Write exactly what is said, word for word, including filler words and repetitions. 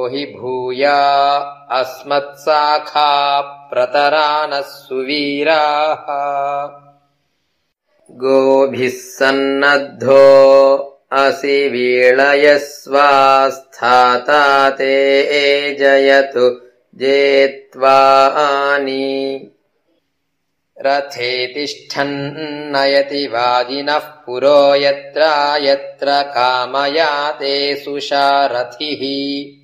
हि भूया अस्मत्साखा प्रतरानः सुवीराः गोभिः सन्नद्धो असि वीळयस्वास्थाता ते जयतु जेत्वानि रथे तिष्ठन्नयति वाजिनः पुरो यत्र यत्र कामयाते सुशारथिः